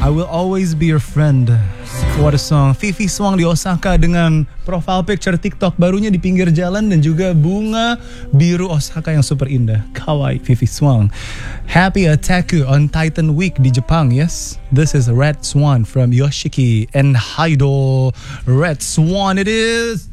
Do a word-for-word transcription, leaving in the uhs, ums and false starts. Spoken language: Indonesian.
I will always be your friend. What a song. Fifi Swan di Osaka dengan profile picture TikTok barunya di pinggir jalan dan juga bunga biru Osaka yang super indah. Kawaii Fifi Swan. Happy Attack on Titan Week di Jepang, yes. This is Red Swan from Yoshiki and Haido. Red Swan it is.